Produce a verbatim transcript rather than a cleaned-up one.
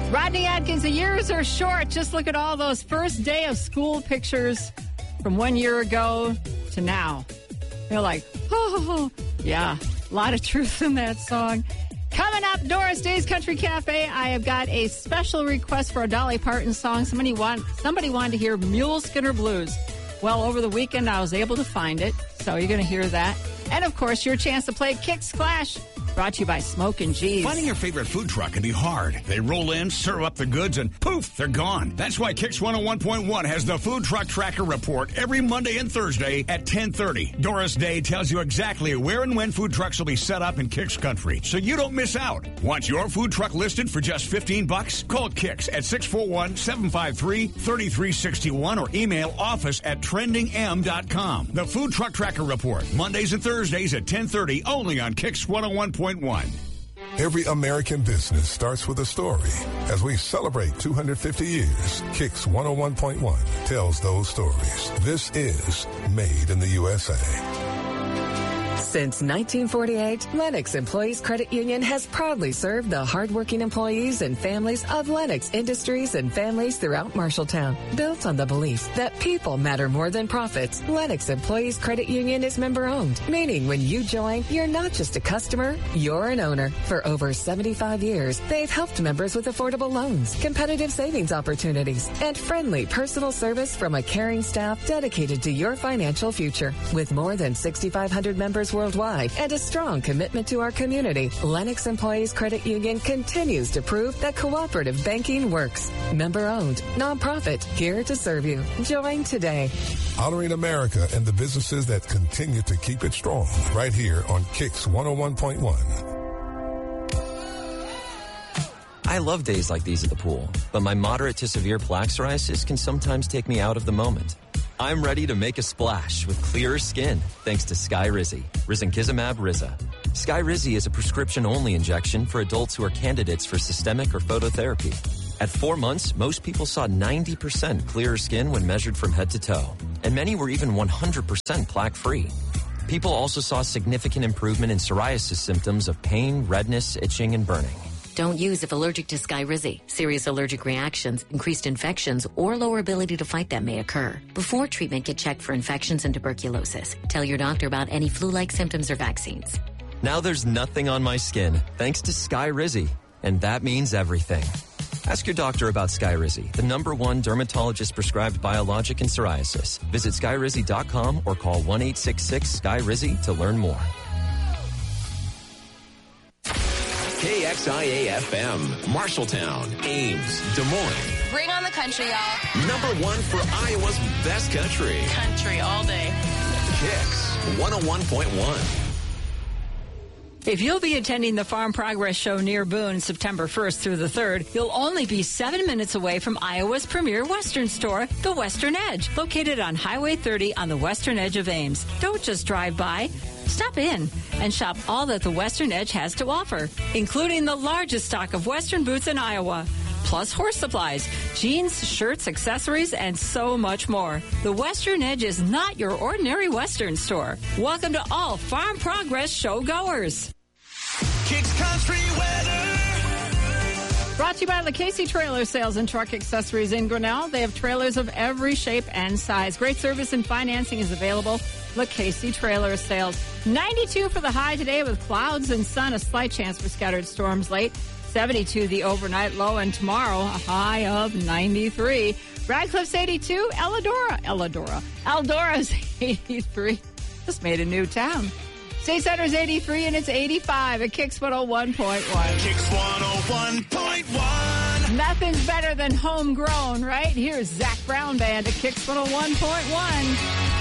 Rodney Atkins, the years are short. Just look at all those first day of school pictures from one year ago to now. You're like, oh, yeah, a lot of truth in that song. Coming up, Doris Day's Country Cafe, I have got a special request for a Dolly Parton song. Somebody want somebody wanted to hear Mule Skinner Blues. Well, over the weekend, I was able to find it, so you're going to hear that. And, of course, your chance to play Kicks Clash, brought to you by Smokin' G's. Finding your favorite food truck can be hard. They roll in, serve up the goods, and poof, they're gone. That's why Kicks one oh one point one has the Food Truck Tracker Report every Monday and Thursday at ten thirty. Doris Day tells you exactly where and when food trucks will be set up in Kicks country, so you don't miss out. Want your food truck listed for just fifteen bucks? Call Kicks at six four one, seven five three, three three six one or email office at trending m dot com. The Food Truck Tracker Report, Mondays and Thursdays at ten thirty, only on Kicks one oh one point one. Every American business starts with a story. As we celebrate two hundred fifty years, Kicks one oh one point one tells those stories. This is Made in the U S A. Since nineteen forty-eight, Lennox Employees Credit Union has proudly served the hardworking employees and families of Lennox Industries and families throughout Marshalltown. Built on the belief that people matter more than profits, Lennox Employees Credit Union is member-owned, meaning when you join, you're not just a customer, you're an owner. For over seventy-five years, they've helped members with affordable loans, competitive savings opportunities, and friendly personal service from a caring staff dedicated to your financial future. With more than sixty-five hundred members worldwide and a strong commitment to our community, Lennox Employees Credit Union continues to prove that cooperative banking works. Member-owned, nonprofit, here to serve you. Join today. Honoring America and the businesses that continue to keep it strong, right here on Kicks one oh one point one. I love days like these at the pool, but my moderate to severe plaque psoriasis can sometimes take me out of the moment. I'm ready to make a splash with clearer skin thanks to Skyrizi, Risankizumab Riza. Skyrizi is a prescription-only injection for adults who are candidates for systemic or phototherapy. At four months, most people saw ninety percent clearer skin when measured from head to toe, and many were even one hundred percent plaque-free. People also saw significant improvement in psoriasis symptoms of pain, redness, itching, and burning. Don't use if allergic to Skyrizi. Serious allergic reactions, increased infections, or lower ability to fight them may occur. Before treatment, get checked for infections and tuberculosis. Tell your doctor about any flu-like symptoms or vaccines. Now there's nothing on my skin thanks to Skyrizi, and that means everything. Ask your doctor about Skyrizi, the number one dermatologist-prescribed biologic in psoriasis. Visit skyrizi dot com or call one eight six six Sky Rizi to learn more. K X I A F M, Marshalltown, Ames, Des Moines. Bring on the country, y'all. Number one for Iowa's best country. Country all day. Kicks one oh one point one. If you'll be attending the Farm Progress Show near Boone September first through the third, you'll only be seven minutes away from Iowa's premier Western store, the Western Edge, located on Highway thirty on the western edge of Ames. Don't just drive by. Stop in and shop all that the Western Edge has to offer, including the largest stock of Western boots in Iowa, plus horse supplies, jeans, shirts, accessories, and so much more. The Western Edge is not your ordinary Western store. Welcome to all Farm Progress Show goers. Kicks Country Weather. Brought to you by LaCasey Trailer Sales and Truck Accessories in Grinnell. They have trailers of every shape and size. Great service and financing is available. LaCasey Trailer Sales. ninety-two for the high today with clouds and sun. A slight chance for scattered storms late. seventy-two the overnight low, and tomorrow a high of ninety-three. Radcliffe's eighty-two. Eldora. Eldora. Eldora's eighty-three. Just made a new town. State Center's eighty-three, and it's eighty-five at Kicks one oh one point one. Kicks one oh one point one. Nothing's better than homegrown, right? Here's Zach Brown Band at Kicks one oh one point one.